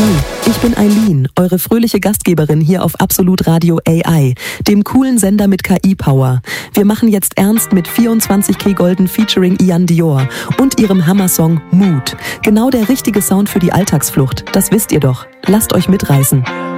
Ich bin Eileen, eure fröhliche Gastgeberin hier auf Absolut Radio AI, dem coolen Sender mit KI-Power. Wir machen jetzt ernst mit 24K Golden featuring Ian Dior und ihrem Hammer-Song Mood. Genau der richtige Sound für die Alltagsflucht, das wisst ihr doch. Lasst euch mitreißen.